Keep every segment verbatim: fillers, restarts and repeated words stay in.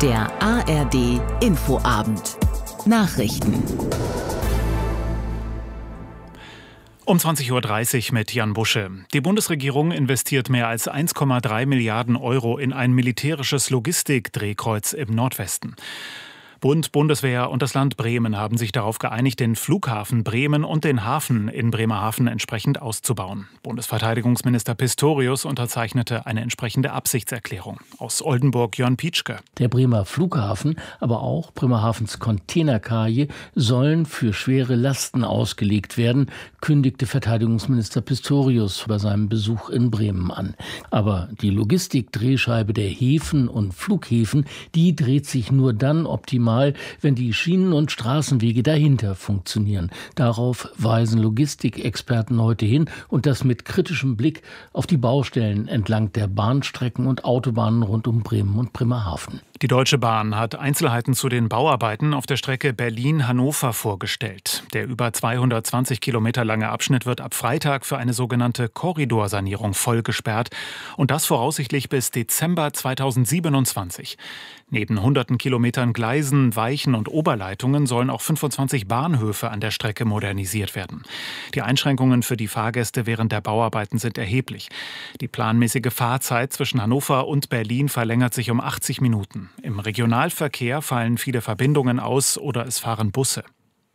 Der A R D Infoabend. Nachrichten. Um zwanzig Uhr dreißig mit Jan Busche. Die Bundesregierung investiert mehr als eins Komma drei Milliarden Euro in ein militärisches Logistikdrehkreuz im Nordwesten. Bund, Bundeswehr und das Land Bremen haben sich darauf geeinigt, den Flughafen Bremen und den Hafen in Bremerhaven entsprechend auszubauen. Bundesverteidigungsminister Pistorius unterzeichnete eine entsprechende Absichtserklärung. Aus Oldenburg Jörn Pietschke. Der Bremer Flughafen, aber auch Bremerhavens Containerkaje sollen für schwere Lasten ausgelegt werden, kündigte Verteidigungsminister Pistorius bei seinem Besuch in Bremen an. Aber die Logistikdrehscheibe der Häfen und Flughäfen, die dreht sich nur dann optimal, wenn die Schienen- und Straßenwege dahinter funktionieren. Darauf weisen Logistikexperten heute hin und das mit kritischem Blick auf die Baustellen entlang der Bahnstrecken und Autobahnen rund um Bremen und Bremerhaven. Die Deutsche Bahn hat Einzelheiten zu den Bauarbeiten auf der Strecke Berlin-Hannover vorgestellt. Der über zweihundertzwanzig Kilometer lange Abschnitt wird ab Freitag für eine sogenannte Korridorsanierung voll gesperrt und das voraussichtlich bis Dezember zweitausendsiebenundzwanzig. Neben hunderten Kilometern Gleisen, Weichen und Oberleitungen sollen auch fünfundzwanzig Bahnhöfe an der Strecke modernisiert werden. Die Einschränkungen für die Fahrgäste während der Bauarbeiten sind erheblich. Die planmäßige Fahrzeit zwischen Hannover und Berlin verlängert sich um achtzig Minuten. Im Regionalverkehr fallen viele Verbindungen aus oder es fahren Busse.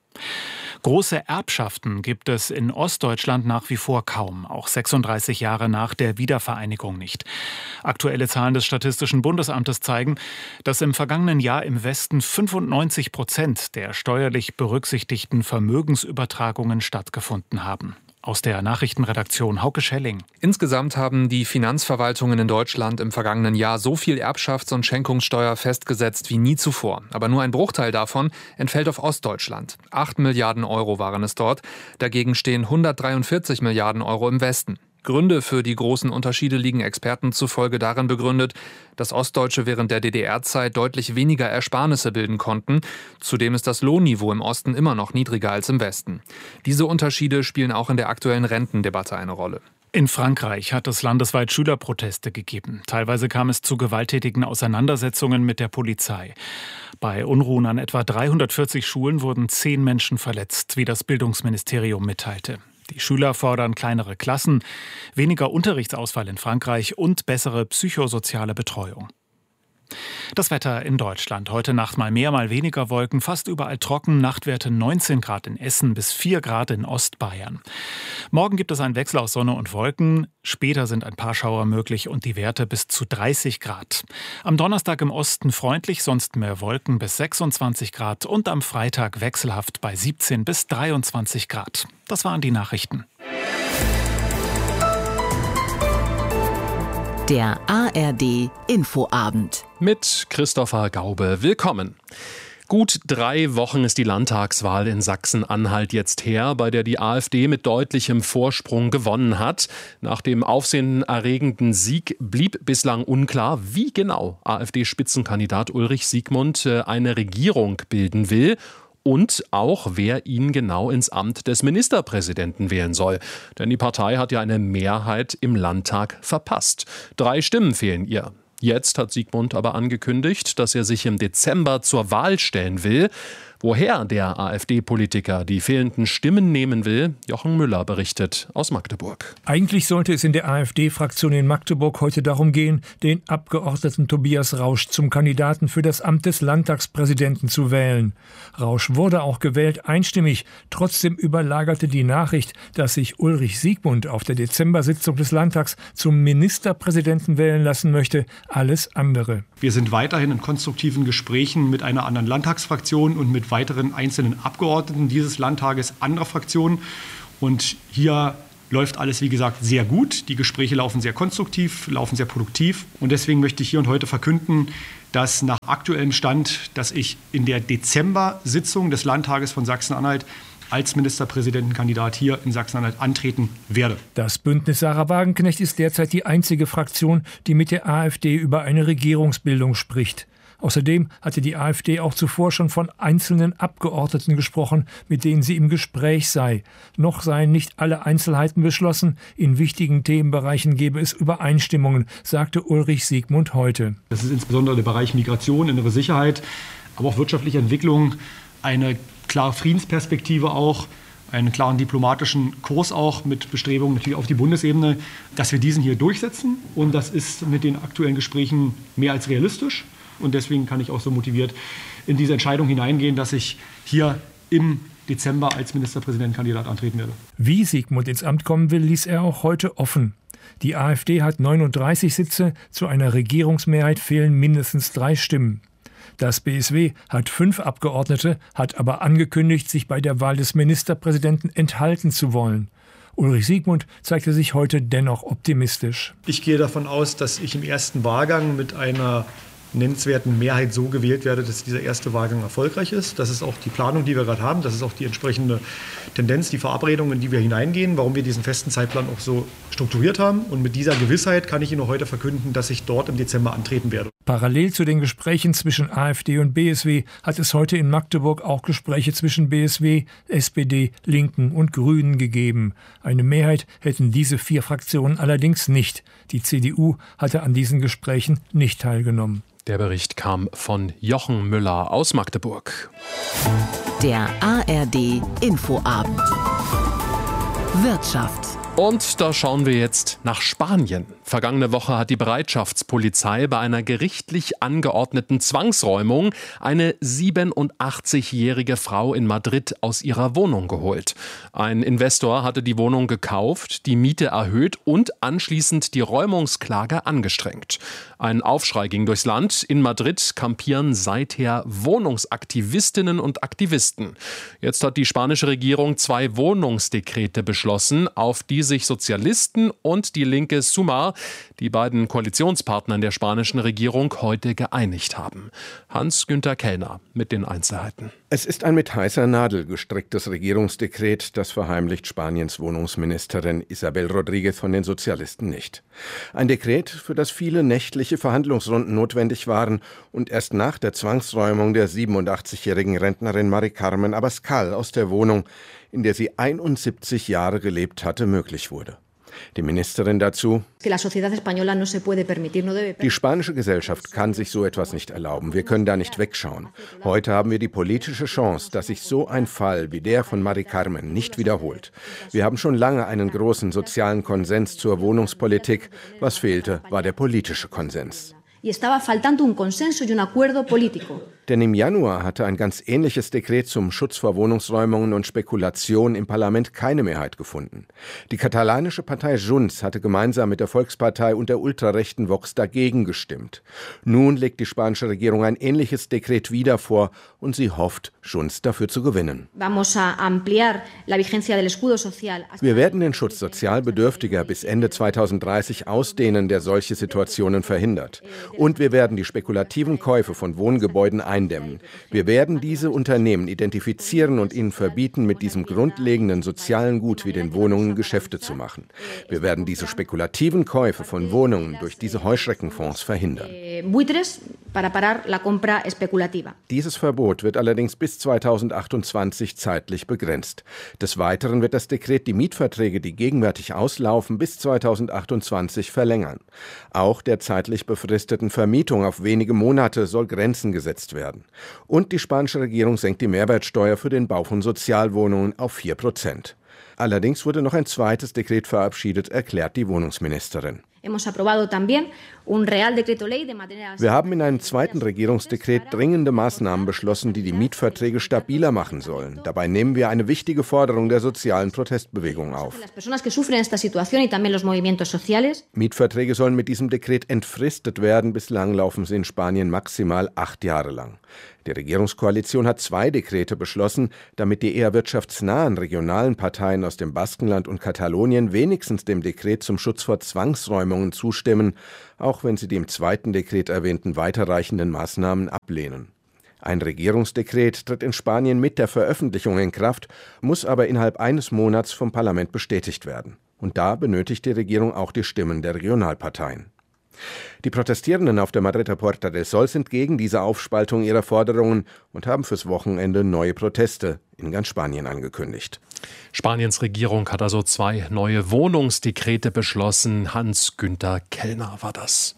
Große Erbschaften gibt es in Ostdeutschland nach wie vor kaum, auch sechsunddreißig Jahre nach der Wiedervereinigung nicht. Aktuelle Zahlen des Statistischen Bundesamtes zeigen, dass im vergangenen Jahr im Westen fünfundneunzig Prozent der steuerlich berücksichtigten Vermögensübertragungen stattgefunden haben. Aus der Nachrichtenredaktion Hauke Schelling. Insgesamt haben die Finanzverwaltungen in Deutschland im vergangenen Jahr so viel Erbschafts- und Schenkungssteuer festgesetzt wie nie zuvor. Aber nur ein Bruchteil davon entfällt auf Ostdeutschland. Acht Milliarden Euro waren es dort. Dagegen stehen hundertdreiundvierzig Milliarden Euro im Westen. Gründe für die großen Unterschiede liegen Experten zufolge darin begründet, dass Ostdeutsche während der D D R-Zeit deutlich weniger Ersparnisse bilden konnten. Zudem ist das Lohnniveau im Osten immer noch niedriger als im Westen. Diese Unterschiede spielen auch in der aktuellen Rentendebatte eine Rolle. In Frankreich hat es landesweit Schülerproteste gegeben. Teilweise kam es zu gewalttätigen Auseinandersetzungen mit der Polizei. Bei Unruhen an etwa dreihundertvierzig Schulen wurden zehn Menschen verletzt, wie das Bildungsministerium mitteilte. Die Schüler fordern kleinere Klassen, weniger Unterrichtsausfall in Frankreich und bessere psychosoziale Betreuung. Das Wetter in Deutschland. Heute Nacht mal mehr, mal weniger Wolken. Fast überall trocken. Nachtwerte neunzehn Grad in Essen bis vier Grad in Ostbayern. Morgen gibt es einen Wechsel aus Sonne und Wolken. Später sind ein paar Schauer möglich und die Werte bis zu dreißig Grad. Am Donnerstag im Osten freundlich, sonst mehr Wolken bis sechsundzwanzig Grad. Und am Freitag wechselhaft bei siebzehn bis dreiundzwanzig Grad. Das waren die Nachrichten. Der A R D Infoabend. Mit Christopher Gaube. Willkommen. Gut drei Wochen ist die Landtagswahl in Sachsen-Anhalt jetzt her, bei der die AfD mit deutlichem Vorsprung gewonnen hat. Nach dem aufsehenerregenden Sieg blieb bislang unklar, wie genau AfD-Spitzenkandidat Ulrich Siegmund eine Regierung bilden will. Und auch, wer ihn genau ins Amt des Ministerpräsidenten wählen soll. Denn die Partei hat ja eine Mehrheit im Landtag verpasst. Drei Stimmen fehlen ihr. Jetzt hat Siegmund aber angekündigt, dass er sich im Dezember zur Wahl stellen will. Woher der AfD-Politiker die fehlenden Stimmen nehmen will, Jochen Müller berichtet aus Magdeburg. Eigentlich sollte es in der AfD-Fraktion in Magdeburg heute darum gehen, den Abgeordneten Tobias Rausch zum Kandidaten für das Amt des Landtagspräsidenten zu wählen. Rausch wurde auch gewählt, einstimmig. Trotzdem überlagerte die Nachricht, dass sich Ulrich Siegmund auf der Dezember-Sitzung des Landtags zum Ministerpräsidenten wählen lassen möchte, alles andere. Wir sind weiterhin in konstruktiven Gesprächen mit einer anderen Landtagsfraktion und mit weiteren einzelnen Abgeordneten dieses Landtages anderer Fraktionen. Und hier läuft alles, wie gesagt, sehr gut. Die Gespräche laufen sehr konstruktiv, laufen sehr produktiv. Und deswegen möchte ich hier und heute verkünden, dass nach aktuellem Stand, dass ich in der Dezember-Sitzung des Landtages von Sachsen-Anhalt als Ministerpräsidentenkandidat hier in Sachsen-Anhalt antreten werde. Das Bündnis Sarah Wagenknecht ist derzeit die einzige Fraktion, die mit der AfD über eine Regierungsbildung spricht. Außerdem hatte die AfD auch zuvor schon von einzelnen Abgeordneten gesprochen, mit denen sie im Gespräch sei. Noch seien nicht alle Einzelheiten beschlossen. In wichtigen Themenbereichen gebe es Übereinstimmungen, sagte Ulrich Siegmund heute. Das ist insbesondere der Bereich Migration, innere Sicherheit, aber auch wirtschaftliche Entwicklung, eine klare Friedensperspektive auch, einen klaren diplomatischen Kurs auch mit Bestrebungen natürlich auf die Bundesebene, dass wir diesen hier durchsetzen. Und das ist mit den aktuellen Gesprächen mehr als realistisch. Und deswegen kann ich auch so motiviert in diese Entscheidung hineingehen, dass ich hier im Dezember als Ministerpräsidentenkandidat antreten werde. Wie Siegmund ins Amt kommen will, ließ er auch heute offen. Die AfD hat neununddreißig Sitze, zu einer Regierungsmehrheit fehlen mindestens drei Stimmen. Das B S W hat fünf Abgeordnete, hat aber angekündigt, sich bei der Wahl des Ministerpräsidenten enthalten zu wollen. Ulrich Siegmund zeigte sich heute dennoch optimistisch. Ich gehe davon aus, dass ich im ersten Wahlgang mit einer nennenswerten Mehrheit so gewählt werde, dass dieser erste Wahlgang erfolgreich ist. Das ist auch die Planung, die wir gerade haben. Das ist auch die entsprechende Tendenz, die Verabredung, in die wir hineingehen, warum wir diesen festen Zeitplan auch so strukturiert haben. Und mit dieser Gewissheit kann ich Ihnen heute verkünden, dass ich dort im Dezember antreten werde. Parallel zu den Gesprächen zwischen AfD und B S W hat es heute in Magdeburg auch Gespräche zwischen B S W, S P D, Linken und Grünen gegeben. Eine Mehrheit hätten diese vier Fraktionen allerdings nicht. Die C D U hatte an diesen Gesprächen nicht teilgenommen. Der Bericht kam von Jochen Müller aus Magdeburg. Der A R D Infoabend. Wirtschaft. Und da schauen wir jetzt nach Spanien. Vergangene Woche hat die Bereitschaftspolizei bei einer gerichtlich angeordneten Zwangsräumung eine siebenundachtzigjährige Frau in Madrid aus ihrer Wohnung geholt. Ein Investor hatte die Wohnung gekauft, die Miete erhöht und anschließend die Räumungsklage angestrengt. Ein Aufschrei ging durchs Land. In Madrid kampieren seither Wohnungsaktivistinnen und Aktivisten. Jetzt hat die spanische Regierung zwei Wohnungsdekrete beschlossen, auf die sich Sozialisten und die linke Sumar, die beiden Koalitionspartner der spanischen Regierung, heute geeinigt haben. Hans-Günther Kellner mit den Einzelheiten. Es ist ein mit heißer Nadel gestricktes Regierungsdekret, das verheimlicht Spaniens Wohnungsministerin Isabel Rodríguez von den Sozialisten nicht. Ein Dekret, für das viele nächtliche Verhandlungsrunden notwendig waren und erst nach der Zwangsräumung der siebenundachtzigjährigen Rentnerin Mari Carmen Abascal aus der Wohnung, in der sie einundsiebzig Jahre gelebt hatte, möglich wurde. Die Ministerin dazu: Die spanische Gesellschaft kann sich so etwas nicht erlauben. Wir können da nicht wegschauen. Heute haben wir die politische Chance, dass sich so ein Fall wie der von Mari Carmen nicht wiederholt. Wir haben schon lange einen großen sozialen Konsens zur Wohnungspolitik. Was fehlte, war der politische Konsens. Denn im Januar hatte ein ganz ähnliches Dekret zum Schutz vor Wohnungsräumungen und Spekulation im Parlament keine Mehrheit gefunden. Die katalanische Partei Junts hatte gemeinsam mit der Volkspartei und der ultrarechten Vox dagegen gestimmt. Nun legt die spanische Regierung ein ähnliches Dekret wieder vor und sie hofft, Junts dafür zu gewinnen. Wir werden den Schutz sozial Bedürftiger bis Ende zweitausenddreißig ausdehnen, der solche Situationen verhindert. Und wir werden die spekulativen Käufe von Wohngebäuden eindämmen. Wir werden diese Unternehmen identifizieren und ihnen verbieten, mit diesem grundlegenden sozialen Gut wie den Wohnungen Geschäfte zu machen. Wir werden diese spekulativen Käufe von Wohnungen durch diese Heuschreckenfonds verhindern. Dieses Verbot wird allerdings bis zweitausendachtundzwanzig zeitlich begrenzt. Des Weiteren wird das Dekret die Mietverträge, die gegenwärtig auslaufen, bis zweitausendachtundzwanzig verlängern. Auch der zeitlich befristeten Vermietung auf wenige Monate soll Grenzen gesetzt werden. Und die spanische Regierung senkt die Mehrwertsteuer für den Bau von Sozialwohnungen auf vier Prozent. Allerdings wurde noch ein zweites Dekret verabschiedet, erklärt die Wohnungsministerin. Wir haben in einem zweiten Regierungsdekret dringende Maßnahmen beschlossen, die die Mietverträge stabiler machen sollen. Dabei nehmen wir eine wichtige Forderung der sozialen Protestbewegung auf. Mietverträge sollen mit diesem Dekret entfristet werden. Bislang laufen sie in Spanien maximal acht Jahre lang. Die Regierungskoalition hat zwei Dekrete beschlossen, damit die eher wirtschaftsnahen regionalen Parteien aus dem Baskenland und Katalonien wenigstens dem Dekret zum Schutz vor Zwangsräumungen zustimmen, auch wenn sie die im zweiten Dekret erwähnten weiterreichenden Maßnahmen ablehnen. Ein Regierungsdekret tritt in Spanien mit der Veröffentlichung in Kraft, muss aber innerhalb eines Monats vom Parlament bestätigt werden. Und da benötigt die Regierung auch die Stimmen der Regionalparteien. Die Protestierenden auf der Madrider Puerta del Sol sind gegen diese Aufspaltung ihrer Forderungen und haben fürs Wochenende neue Proteste in ganz Spanien angekündigt. Spaniens Regierung hat also zwei neue Wohnungsdekrete beschlossen. Hans-Günther Kellner war das.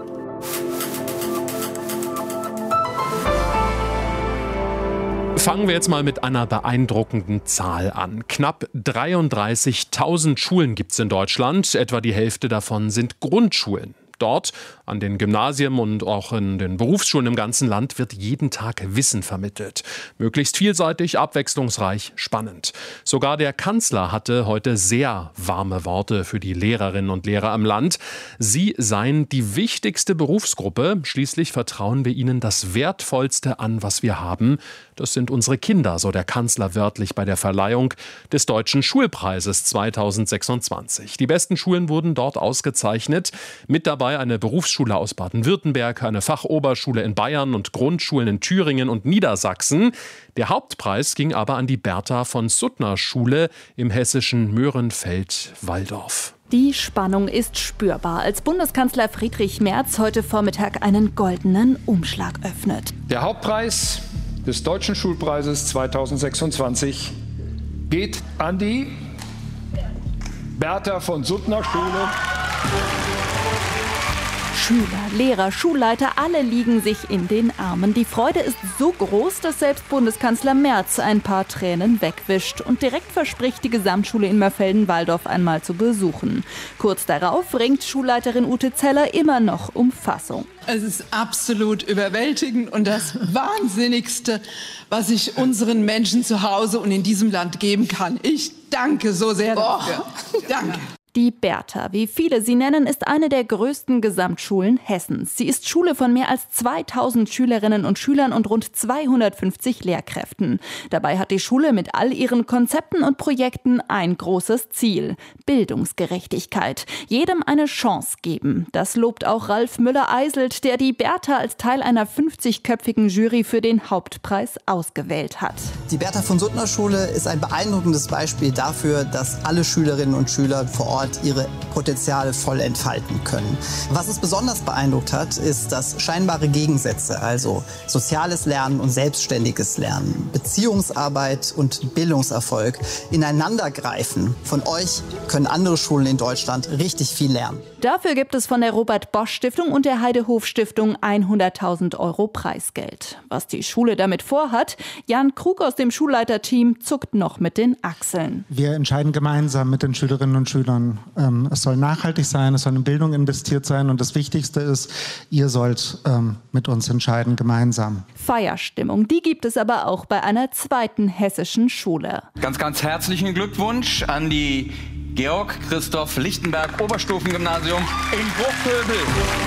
Fangen wir jetzt mal mit einer beeindruckenden Zahl an. Knapp dreiunddreißigtausend Schulen gibt es in Deutschland. Etwa die Hälfte davon sind Grundschulen. Dort, an den Gymnasien und auch in den Berufsschulen im ganzen Land, wird jeden Tag Wissen vermittelt. Möglichst vielseitig, abwechslungsreich, spannend. Sogar der Kanzler hatte heute sehr warme Worte für die Lehrerinnen und Lehrer im Land. Sie seien die wichtigste Berufsgruppe. Schließlich vertrauen wir ihnen das Wertvollste an, was wir haben. Das sind unsere Kinder, so der Kanzler wörtlich bei der Verleihung des Deutschen Schulpreises zweitausendsechsundzwanzig. Die besten Schulen wurden dort ausgezeichnet. Mit dabei eine Berufsschule aus Baden-Württemberg, eine Fachoberschule in Bayern und Grundschulen in Thüringen und Niedersachsen. Der Hauptpreis ging aber an die Bertha von Suttner Schule im hessischen Möhrenfeld-Walldorf. Die Spannung ist spürbar, als Bundeskanzler Friedrich Merz heute Vormittag einen goldenen Umschlag öffnet. Der Hauptpreis des Deutschen Schulpreises zweitausendsechsundzwanzig geht an die Bertha von Suttner Schule. Schüler, Lehrer, Schulleiter, alle liegen sich in den Armen. Die Freude ist so groß, dass selbst Bundeskanzler Merz ein paar Tränen wegwischt und direkt verspricht, die Gesamtschule in Mörfelden-Walldorf einmal zu besuchen. Kurz darauf ringt Schulleiterin Ute Zeller immer noch um Fassung. Es ist absolut überwältigend und das Wahnsinnigste, was ich unseren Menschen zu Hause und in diesem Land geben kann. Ich danke so sehr dafür. Oh, danke. Die Bertha, wie viele sie nennen, ist eine der größten Gesamtschulen Hessens. Sie ist Schule von mehr als zweitausend Schülerinnen und Schülern und rund zweihundertfünfzig Lehrkräften. Dabei hat die Schule mit all ihren Konzepten und Projekten ein großes Ziel: Bildungsgerechtigkeit. Jedem eine Chance geben. Das lobt auch Ralf Müller-Eiselt, der die Bertha als Teil einer fünfzigköpfigen Jury für den Hauptpreis ausgewählt hat. Die Bertha von Suttner Schule ist ein beeindruckendes Beispiel dafür, dass alle Schülerinnen und Schüler vor Ort ihre Potenziale voll entfalten können. Was es besonders beeindruckt hat, ist, dass scheinbare Gegensätze, also soziales Lernen und selbstständiges Lernen, Beziehungsarbeit und Bildungserfolg, ineinander greifen. Von euch können andere Schulen in Deutschland richtig viel lernen. Dafür gibt es von der Robert-Bosch-Stiftung und der Heide-Hof-Stiftung hunderttausend Euro Preisgeld. Was die Schule damit vorhat, Jan Krug aus dem Schulleiterteam zuckt noch mit den Achseln. Wir entscheiden gemeinsam mit den Schülerinnen und Schülern. Ähm, es soll nachhaltig sein, es soll in Bildung investiert sein und das Wichtigste ist, ihr sollt ähm, mit uns entscheiden, gemeinsam. Feierstimmung, die gibt es aber auch bei einer zweiten hessischen Schule. Ganz, ganz herzlichen Glückwunsch an die Georg Christoph Lichtenberg Oberstufengymnasium in Bruchköbel.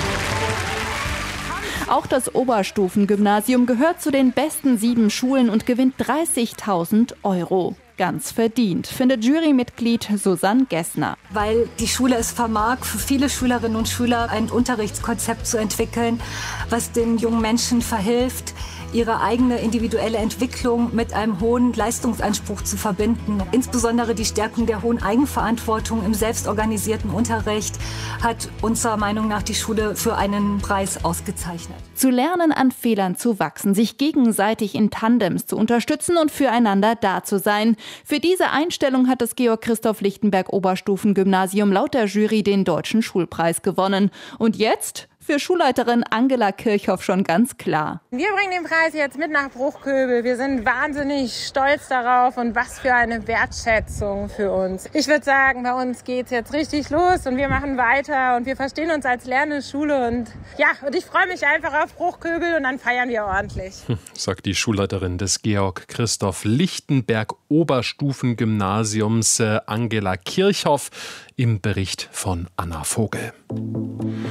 Auch das Oberstufengymnasium gehört zu den besten sieben Schulen und gewinnt dreißigtausend Euro. Ganz verdient, findet Jurymitglied Susanne Gessner. Weil die Schule es vermag, für viele Schülerinnen und Schüler ein Unterrichtskonzept zu entwickeln, was den jungen Menschen verhilft, ihre eigene individuelle Entwicklung mit einem hohen Leistungsanspruch zu verbinden. Insbesondere die Stärkung der hohen Eigenverantwortung im selbstorganisierten Unterricht hat unserer Meinung nach die Schule für einen Preis ausgezeichnet. Zu lernen, an Fehlern zu wachsen, sich gegenseitig in Tandems zu unterstützen und füreinander da zu sein. Für diese Einstellung hat das Georg Christoph Lichtenberg Oberstufengymnasium laut der Jury den Deutschen Schulpreis gewonnen. Und jetzt? Für Schulleiterin Angela Kirchhoff schon ganz klar. Wir bringen den Preis jetzt mit nach Bruchköbel. Wir sind wahnsinnig stolz darauf und was für eine Wertschätzung für uns. Ich würde sagen, bei uns geht's jetzt richtig los und wir machen weiter und wir verstehen uns als lernende Schule und ja, und ich freue mich einfach auf Bruchköbel und dann feiern wir ordentlich. Sagt die Schulleiterin des Georg Christoph Lichtenberg Oberstufengymnasiums Angela Kirchhoff im Bericht von Anna Vogel.